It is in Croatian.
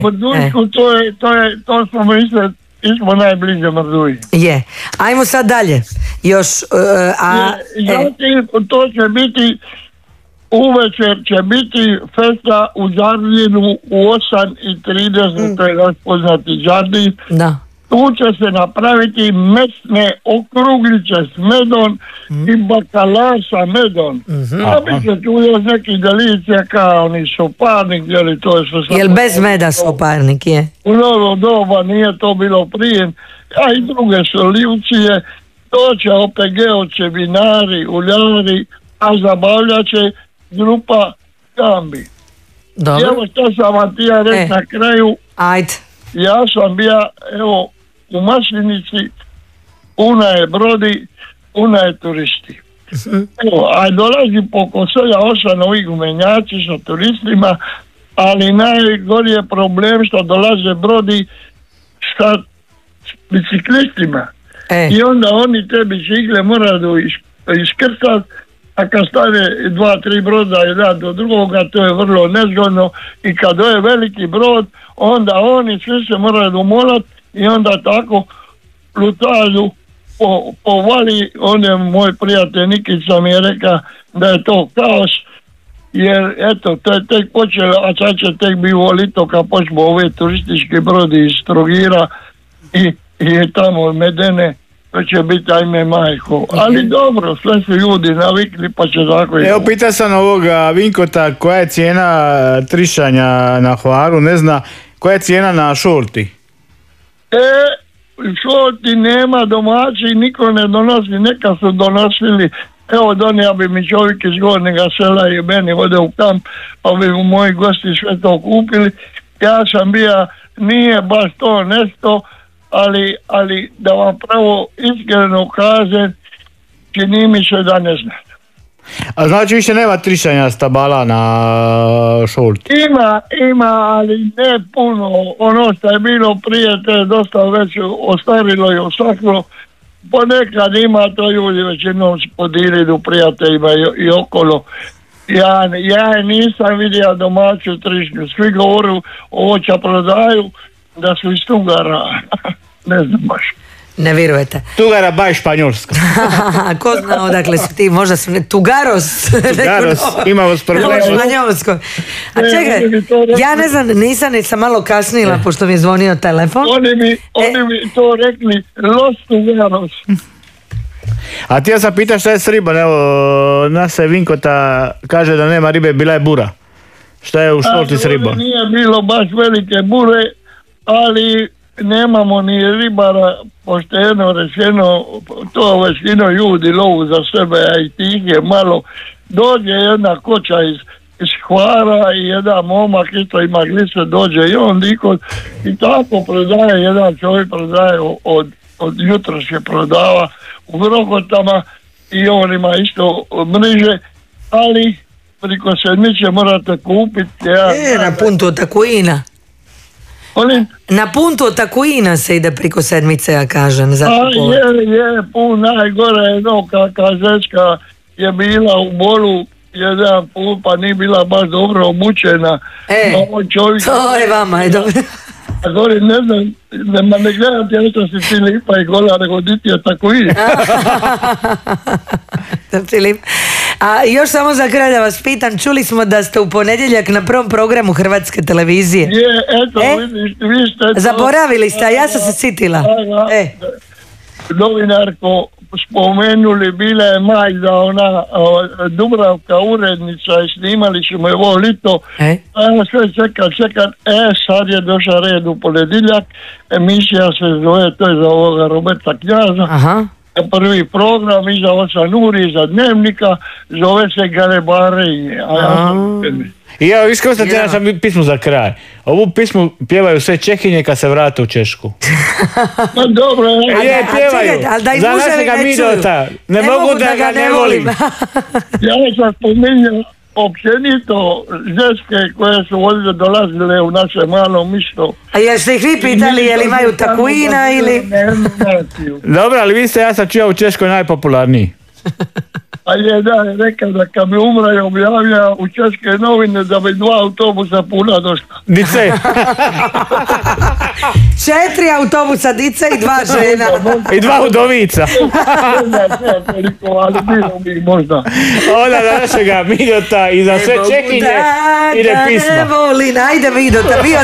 Mrdušku, to smo mislili, smo najbliže Mrduji. Je. Ajmo sad dalje. Još, to će biti, uvečer će biti festa u Đardinu u 8:30, to je naš poznati Đardin. Da. Tu će se napraviti mesne okruglice s medom i bakalar sa medom. A bi se tu još neki delicija kao oni soparnik, Jel bez meda soparnik je? U novo doba nije to bilo prije, a i druge solivcije, to će OPG-ovci, vinari, uljari, a zabavljat će grupa Gambi. Dobro. Evo što sam vam ti ja reći na kraju. Ajde. Ja sam bio, evo, u Maslinici, puna je brodi, puna je turisti. Evo, a dolazi poko 7-8 ovih gumenjaci sa turistima, ali najgori je problem što dolaze brodi sa biciklistima. I onda oni te bicikle moraju iskrcati, a kad stane 2-3 broda jedan do drugoga, to je vrlo nezgodno, i kad je veliki brod, onda oni svi se moraju umolati i onda tako lutaju po vali. Moj prijatelj Nikica mi je rekao da je to kaos, jer eto, to je tek počelo, a sad će tek bi volito kad počnu ove turistički brodi iz Trogira i tamo Medene. To će biti ajme majko, ali dobro, sve su ljudi navikli pa će tako i... Evo, pitao sam ovoga Vinkota koja je cijena trišanja na Hvaru, ne zna, koja je cijena na šolti? Šolti nema domaći, niko ne donosi, neka su donosili, evo donija bi mi čovjek iz Gornjega sela i meni ode u kamp, pa bi mu moji gosti sve to kupili. Ja sam bio, nije baš to nešto, ali da vam pravo iskreno kažem, čini mi se da ne znate. A znači više nema trišanja stabala na šolti? Ima, ali ne puno. Ono što je bilo prije, to je dosta već ostarilo i osaklo. Ponekad ima to, ljudi većinom se podiridu prijateljima i okolo. Ja nisam vidio domaću trišnju. Svi govoru ovo će prodaju da su iz Tugara. Ne znam baš. Ne vjerujete. Tugara baj Španjolska. Ko zna odakle su ti, možda su Tugaros. Tugaros, imamo s problemom. Španjolsko. A čekaj, ja ne znam, nisam malo kasnila pošto mi je zvonio telefon. Oni mi to rekli, Los Tugaros. A ti ja sam pita šta je s ribom, evo, Nasa Vinkota kaže da nema ribe, bila je bura. Šta je u šolti s ribom? Nije bilo baš velike bure, ali nemamo ni ribara, pošteno rečeno, to većino ljudi lovu za sebe, a i tih je malo. Dođe jedna koča iz Hvara i jedan momak isto ima glise, dođe i on i tako prodaje, jedan čovjek prodaje od jutros je prodava u Vrokotama i on ima isto mreže, ali priko sedmice morate kupiti. Na puntu od Takuina. Na puntu od Takuina se ide priko sedmice, ja kažem. Je, pun najgore je Kazečka je bila u Bolu jedan put, pa nije bila baš dobro obučena. To je vama, je dobro. A gori, ne znam, ne gledam ti nešto si ti lipa i gola, nego di ti je Takuina. A još samo za kraj da vas pitam, čuli smo da ste u ponedjeljak na prvom programu Hrvatske televizije. Vi ste... Zaboravili ste, a ja sam se sitila. Novinarko, spomenuli, bila je Majda, ona Dubravka, urednica, i snimali ćemo je ovo lito. Sve čekam, sad je došao red u ponedjeljak, emisija se zove, to je za ovoga Roberta Knjaza. Prvi program, iza 8 uri, iza dnevnika, zove se Garebarenje. I evo, viš kao ja sam pismu za kraj. Ovu pismu pjevaju sve Čehinje kad se vrate u Češku. Pa dobro, pjevaju. Za našega Midota. Ne mogu da ga ne volim. Ja sam spominjao općenito ženske koje su ovdje dolazile u naše malo misto. A jeste ih vi pitali je li imaju Takuina ili... Dobro, ali vi ste, ja sam čuo u Češkoj najpopularniji. A jedan je rekao da kad mi umre je objavio u Česke novine da bi 2 autobusa puna došla. Dice. 4 autobusa dice i 2 žena. I 2 udovica. Ne, toliko, ali bilo bi možda. Onda na našega Midota i za sve čekinje ide pisma. Da ne volim, ajde Midota, bio